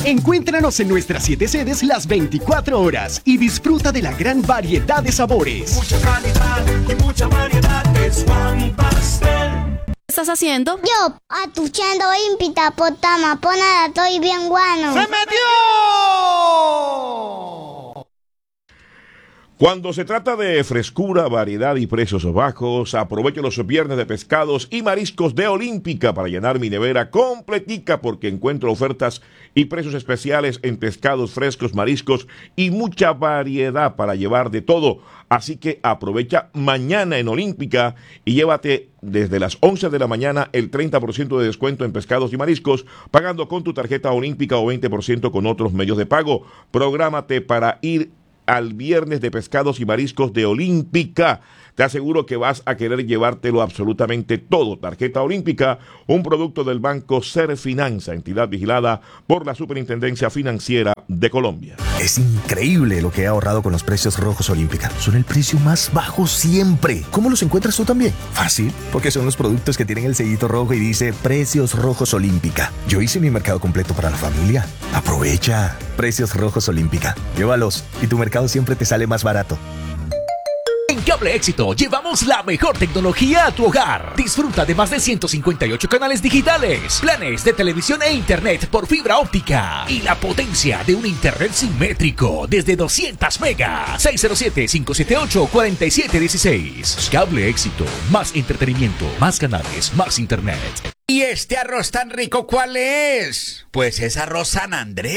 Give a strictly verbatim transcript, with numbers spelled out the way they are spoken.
Encuéntranos en nuestras siete sedes las veinticuatro horas y disfruta de la gran variedad de sabores. Mucha calidad y mucha variedad es Pan Pastel. ¿Qué estás haciendo? Yo, atuchando Olímpica por Tamapona, estoy bien guano. ¡Se metió! Cuando se trata de frescura, variedad y precios bajos, aprovecho los viernes de pescados y mariscos de Olímpica para llenar mi nevera completica porque encuentro ofertas y precios especiales en pescados frescos, mariscos y mucha variedad para llevar de todo. Así que aprovecha mañana en Olímpica y llévate desde las once de la mañana el treinta por ciento de descuento en pescados y mariscos pagando con tu tarjeta Olímpica o veinte por ciento con otros medios de pago. Prográmate para ir al viernes de pescados y mariscos de Olímpica. Te aseguro que vas a querer llevártelo absolutamente todo. Tarjeta Olímpica, un producto del Banco Serfinanza, entidad vigilada por la Superintendencia Financiera de Colombia. Es increíble lo que he ahorrado con los precios rojos Olímpica. Son el precio más bajo siempre. ¿Cómo los encuentras tú también? Fácil, porque son los productos que tienen el sellito rojo y dice Precios Rojos Olímpica. Yo hice mi mercado completo para la familia. Aprovecha. Precios Rojos Olímpica. Llévalos y tu mercado siempre te sale más barato. En Cable Éxito llevamos la mejor tecnología a tu hogar. Disfruta de más de ciento cincuenta y ocho canales digitales, planes de televisión e internet por fibra óptica y la potencia de un internet simétrico desde doscientos megas. seis cero siete, cinco siete ocho, cuatro siete uno seis. Cable Éxito. Más entretenimiento, más canales, más internet. ¿Y este arroz tan rico cuál es? Pues es arroz San Andrés.